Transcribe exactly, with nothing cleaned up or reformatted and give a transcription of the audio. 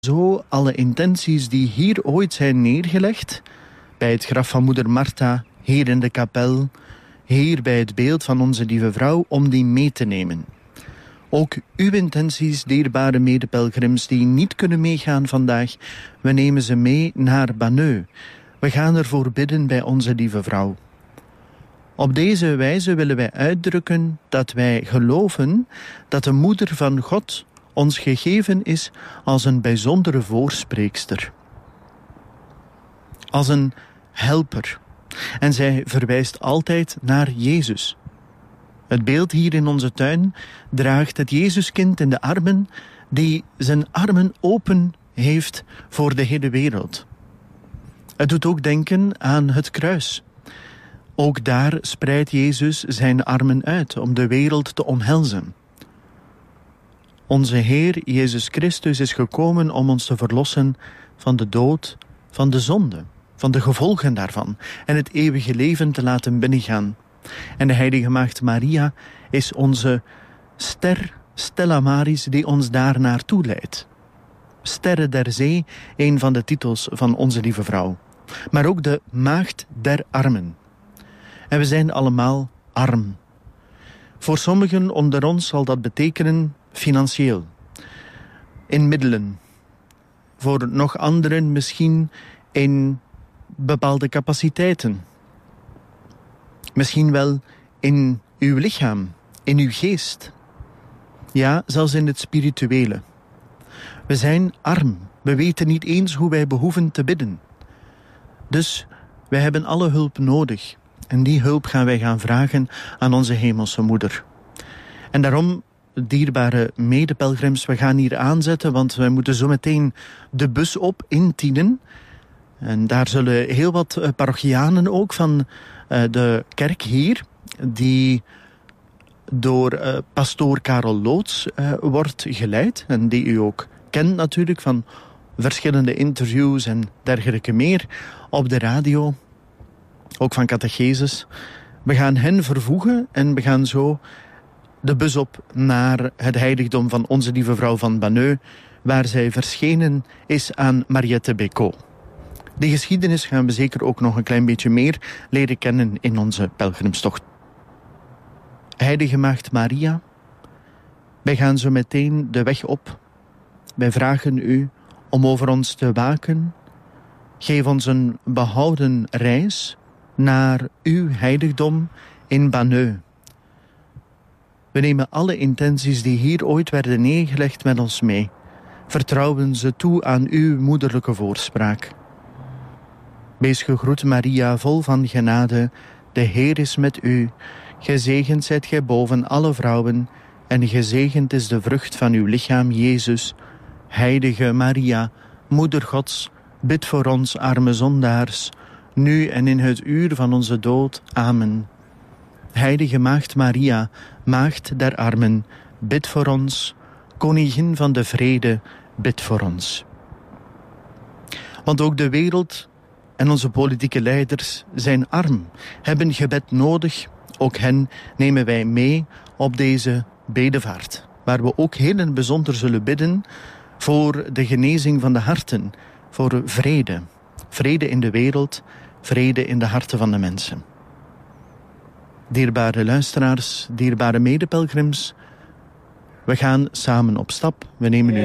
Zo alle intenties die hier ooit zijn neergelegd, bij het graf van moeder Martha, hier in de kapel, hier bij het beeld van onze lieve vrouw, om die mee te nemen. Ook uw intenties, dierbare medepelgrims die niet kunnen meegaan vandaag, we nemen ze mee naar Banneux. We gaan ervoor bidden bij onze lieve vrouw. Op deze wijze willen wij uitdrukken dat wij geloven dat de moeder van God ons gegeven is als een bijzondere voorspreekster. Als een helper. En zij verwijst altijd naar Jezus. Het beeld hier in onze tuin draagt het Jezuskind in de armen, die zijn armen open heeft voor de hele wereld. Het doet ook denken aan het kruis. Ook daar spreidt Jezus zijn armen uit om de wereld te omhelzen. Onze Heer Jezus Christus is gekomen om ons te verlossen van de dood, van de zonde, van de gevolgen daarvan en het eeuwige leven te laten binnengaan. En de heilige maagd Maria is onze ster, Stella Maris, die ons daar naartoe leidt. Sterren der zee, een van de titels van onze lieve vrouw. Maar ook de maagd der armen. En we zijn allemaal arm. Voor sommigen onder ons zal dat betekenen financieel, in middelen. Voor nog anderen misschien in bepaalde capaciteiten. Misschien wel in uw lichaam, in uw geest. Ja, zelfs in het spirituele. We zijn arm. We weten niet eens hoe wij behoeven te bidden. Dus wij hebben alle hulp nodig. En die hulp gaan wij gaan vragen aan onze hemelse moeder. En daarom, dierbare medepelgrims, we gaan hier aanzetten, want we moeten zo meteen de bus op in Tienen. En daar zullen heel wat uh, parochianen ook van uh, de kerk hier, die door uh, pastoor Karel Loots uh, wordt geleid. En die u ook kent natuurlijk van verschillende interviews en dergelijke meer op de radio. Ook van catecheses. We gaan hen vervoegen en we gaan zo de bus op naar het heiligdom van onze lieve vrouw van Banneux, waar zij verschenen is aan Mariette Bécaud. Die geschiedenis gaan we zeker ook nog een klein beetje meer leren kennen in onze pelgrimstocht. Heilige Maagd Maria, wij gaan zo meteen de weg op. Wij vragen u om over ons te waken. Geef ons een behouden reis naar uw heiligdom in Banneux. We nemen alle intenties die hier ooit werden neergelegd met ons mee. Vertrouwen ze toe aan uw moederlijke voorspraak. Wees gegroet, Maria, vol van genade. De Heer is met u. Gezegend zijt gij boven alle vrouwen, en gezegend is de vrucht van uw lichaam, Jezus. Heilige Maria, Moeder Gods, bid voor ons arme zondaars, nu en in het uur van onze dood. Amen. Heilige Maagd Maria, Maagd der armen, bid voor ons. Koningin van de vrede, bid voor ons. Want ook de wereld en onze politieke leiders zijn arm, hebben gebed nodig. Ook hen nemen wij mee op deze bedevaart, waar we ook heel in het bijzonder zullen bidden voor de genezing van de harten, voor vrede. Vrede in de wereld, vrede in de harten van de mensen. Dierbare luisteraars, dierbare medepelgrims, we gaan samen op stap. We nemen u